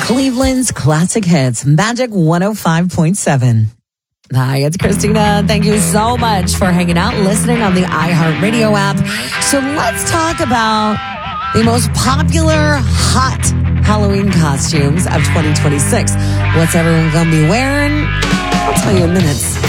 Cleveland's classic hits, Magic 105.7. Hi, it's Christina. Thank you so much for hanging out, listening on the iHeartRadio app. So let's talk about the most popular hot Halloween costumes of 2026. What's everyone going to be wearing? I'll tell you in minutes.